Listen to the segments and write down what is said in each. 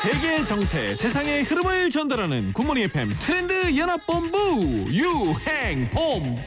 세계 정세, 세상의 흐름을 전달하는 굿모닝 FM 트렌드 연합본부 유행본부.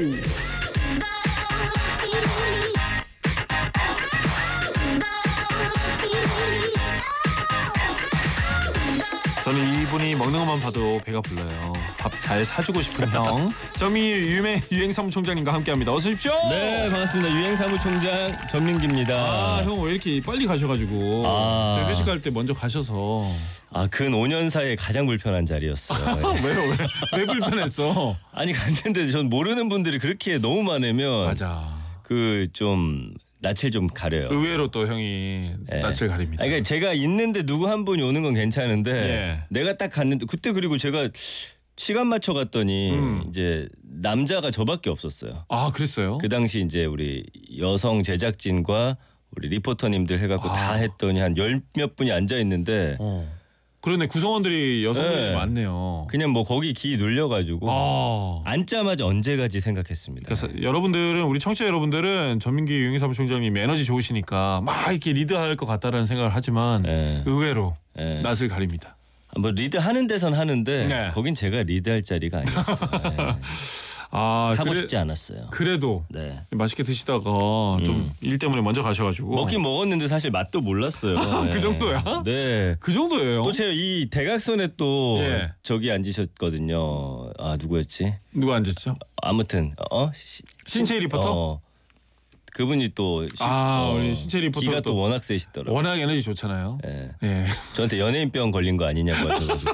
저는 이분이 먹는 것만 봐도 배가 불러요. 밥 잘 사주고 싶은 형 정민기 유행사무총장님과 함께합니다. 어서 오십시오. 네, 반갑습니다. 유행사무총장 전민기입니다. 형 왜 이렇게 빨리 가셔가지고 저희 회식 갈 때 먼저 가셔서. 근 5년 사이에 가장 불편한 자리였어요. 왜요? 왜 불편했어? 아니 갔는데 전 모르는 분들이 그렇게 너무 많으면 맞아. 좀 낯을 좀 가려요. 의외로 또 형이 낯을 가립니다. 그러니까 제가 있는데 누구 한 분이 오는 건 괜찮은데 예. 내가 딱 갔는데 그때 그리고 제가 시간 맞춰 갔더니 이제 남자가 저밖에 없었어요. 아, 그랬어요? 그 당시 이제 우리 여성 제작진과 우리 리포터님들 해갖고 다 했더니 한 열 몇 분이 앉아 있는데. 그러네, 구성원들이 여성분이 많네요. 그냥 뭐 거기 기 눌려가지고 앉자마자 언제 가지 생각했습니다. 그래서 여러분들은, 우리 청취자 여러분들은 전민기 유행사무총장님 에너지 좋으시니까 막 이렇게 리드할 것 같다라는 생각을 하지만 의외로 낯을 가립니다. 뭐 리드 하는 데선 하는데 네. 거긴 제가 리드할 자리가 아니었어요. 하고 싶지 않았어요. 그래도 네. 맛있게 드시다가 좀 일 때문에 먼저 가셔가지고 먹긴 먹었는데 사실 맛도 몰랐어요. 그 정도야? 네. 그 정도예요? 또 제가 이 대각선에 또 예. 저기 앉으셨거든요. 누구였지? 누가 앉았죠? 아무튼 신채희 리포터? 그분이 또 우리 신채희 리포터 기가 또 워낙 세시더라고요. 워낙 에너지 좋잖아요. 네. 예. 저한테 연예인병 걸린 거 아니냐고 하셔가지고.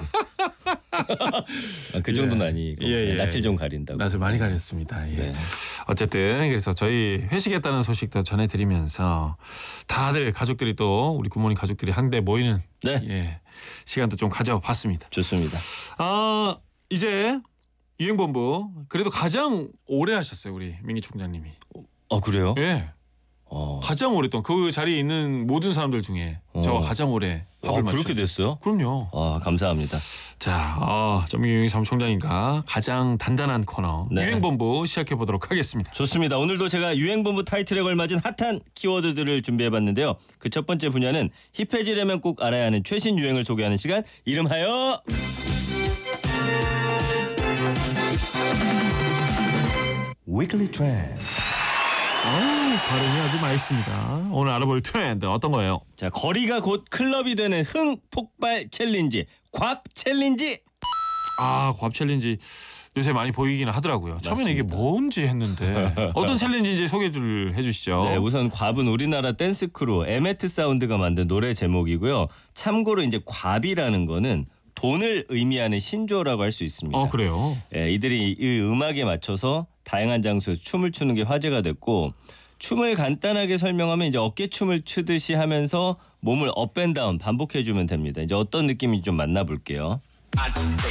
그 정도는 아니고 낯을 좀 가린다고. 낯을 많이 가렸습니다. 예. 네. 어쨌든 그래서 저희 회식했다는 소식도 전해드리면서 다들 가족들이 또 우리 굿모닝 가족들이 한데 모이는 시간도 좀 가져봤습니다. 좋습니다. 이제 유행본부 그래도 가장 오래 하셨어요, 우리 민기 총장님이. 그래요? 예. 가장 오랫동안 그 자리에 있는 모든 사람들 중에 저 가장 오래 합을 맞춰요. 그렇게 됐어요? 그럼요. 감사합니다. 자, 전민기 사무총장님과 가장 단단한 코너 유행본부 시작해 보도록 하겠습니다. 좋습니다. 오늘도 제가 유행본부 타이틀에 걸맞은 핫한 키워드들을 준비해봤는데요. 그 첫 번째 분야는 힙해지려면 꼭 알아야 하는 최신 유행을 소개하는 시간, 이름하여 Weekly Trend. 발음이 아주 맛있습니다. 오늘 알아볼 트렌드 어떤 거예요? 자, 거리가 곧 클럽이 되는 흥 폭발 챌린지, 곽 챌린지. 곽 챌린지 요새 많이 보이기는 하더라고요. 맞습니다. 처음에는 이게 뭔지 했는데 어떤 챌린지인지 소개를 해주시죠. 네, 우선 곽은 우리나라 댄스 크루 에메트 사운드가 만든 노래 제목이고요. 참고로 이제 곽이라는 거는 돈을 의미하는 신조어라고 할 수 있습니다. 그래요? 이들이 이 음악에 맞춰서 다양한 장소에서 춤을 추는 게 화제가 됐고, 춤을 간단하게 설명하면 이제 어깨춤을 추듯이 하면서 몸을 업앤다운 반복해주면 됩니다. 이제 어떤 느낌인지 좀 만나볼게요.